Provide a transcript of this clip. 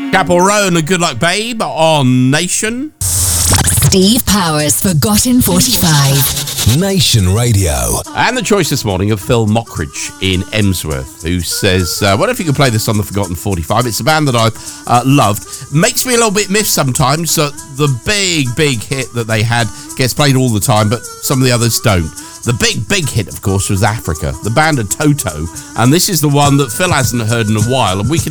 Capel Row and a Good Luck Babe on Nation. Steve Powers, Forgotten 45. Nation Radio. And the choice this morning of Phil Mockridge in Emsworth, who says, what if you could play this on the Forgotten 45? It's a band that I loved. Makes me a little bit miffed sometimes that the big hit that they had gets played all the time, but some of the others don't. The big hit, of course, was Africa. The band are Toto, and this is the one that Phil hasn't heard in a while, and we can